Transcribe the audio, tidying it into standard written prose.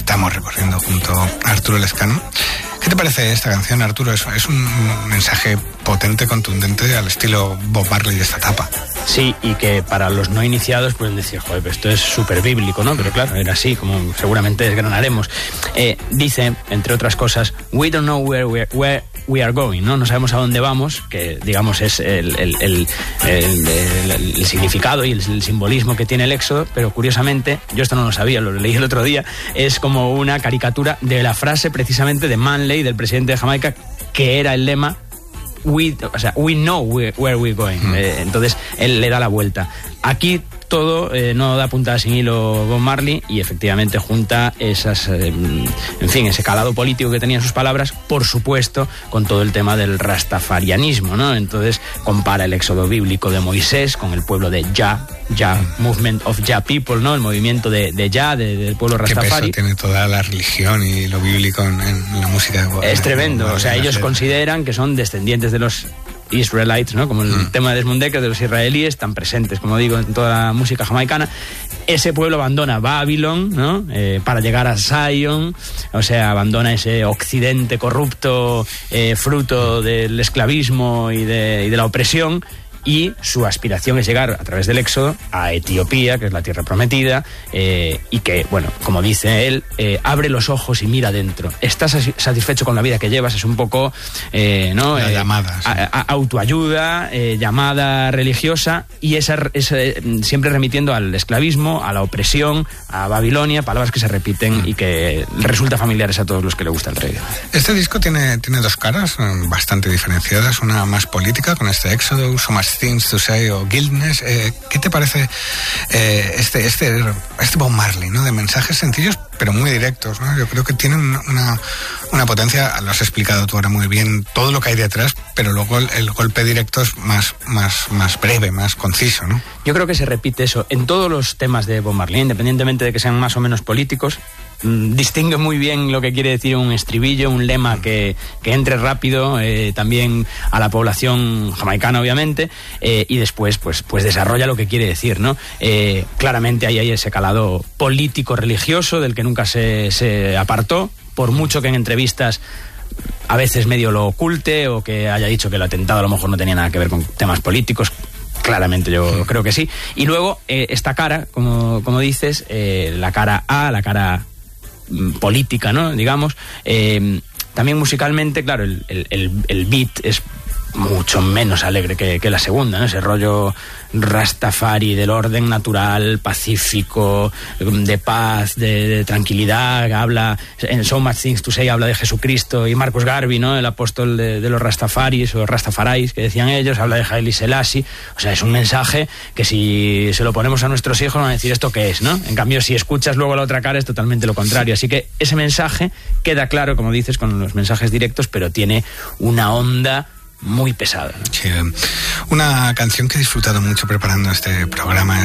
estamos recorriendo junto a Arturo Lezcano. ¿Qué te parece esta canción, Arturo? Es un mensaje potente, contundente, al estilo Bob Marley de esta etapa. Sí, y que para los no iniciados pueden decir, joder, pero esto es súper bíblico, ¿no? Pero claro, era así, como seguramente desgranaremos. Dice, entre otras cosas, we don't know where we are going, ¿no? No sabemos a dónde vamos, que digamos es el significado y el simbolismo que tiene el Éxodo, pero curiosamente, yo esto no lo sabía, lo leí el otro día, es como una caricatura de la frase precisamente de Manley, del presidente de Jamaica, que era el lema we know where we're going. Entonces él le da la vuelta. Aquí todo no da puntada sin hilo Bob Marley, y efectivamente junta esas, en fin, ese calado político que tenían sus palabras, por supuesto, con todo el tema del rastafarianismo, ¿no? Entonces compara el éxodo bíblico de Moisés con el pueblo de Jah, Movement of Jah People, ¿no? El movimiento de Jah, del pueblo rastafari. ¿Qué peso tiene toda la religión y lo bíblico en la música? Es tremendo, o sea, ellos consideran que son descendientes de los Israelites, ¿no? Como el tema de Desmond Dekker, de los israelíes, tan presentes, como digo, en toda la música jamaicana. Ese pueblo abandona Babylon, ¿no? Para llegar a Zion, o sea, abandona ese occidente corrupto, fruto del esclavismo y de la opresión, y su aspiración es llegar a través del éxodo a Etiopía, que es la tierra prometida, y que, bueno, como dice él, abre los ojos y mira adentro. ¿Estás satisfecho con la vida que llevas? Es un poco, ¿no? La llamada. Sí. Autoayuda, llamada religiosa, y esa siempre remitiendo al esclavismo, a la opresión, a Babilonia, palabras que se repiten y que resultan familiares a todos los que le gusta el reggae. Este disco tiene dos caras bastante diferenciadas, una más política con este éxodo, So Much Things to Say o Guildness. ¿Qué te parece este Bob Marley, ¿no? De mensajes sencillos pero muy directos, ¿no? Yo creo que tienen una potencia, lo has explicado tú ahora muy bien, todo lo que hay detrás, pero luego el golpe directo es más breve, más conciso, ¿no? Yo creo que se repite eso en todos los temas de Bob Marley, independientemente de que sean más o menos políticos. Distingue muy bien lo que quiere decir un estribillo, un lema que entre rápido también a la población jamaicana, obviamente, y después pues desarrolla lo que quiere decir, ¿no? Claramente hay ese calado político-religioso del que nunca se apartó, por mucho que en entrevistas a veces medio lo oculte, o que haya dicho que el atentado a lo mejor no tenía nada que ver con temas políticos. Claramente yo creo que sí. Y luego esta cara, como dices, la cara A, la cara política, ¿no? Digamos, también musicalmente, claro, el beat es mucho menos alegre que la segunda, ¿no? Ese rollo rastafari del orden natural, pacífico, de paz, de tranquilidad. Habla en So Much Things to Say, habla de Jesucristo y Marcus Garvey, ¿no? El apóstol de los rastafaris o rastafarais, que decían ellos. Habla de Haile Selassie. O sea, es un mensaje que si se lo ponemos a nuestros hijos van a decir, ¿esto qué es, no? En cambio, si escuchas luego la otra cara, es totalmente lo contrario. Así que ese mensaje queda claro, como dices, con los mensajes directos, pero tiene una onda muy pesada, ¿no? Sí, una canción que he disfrutado mucho preparando este programa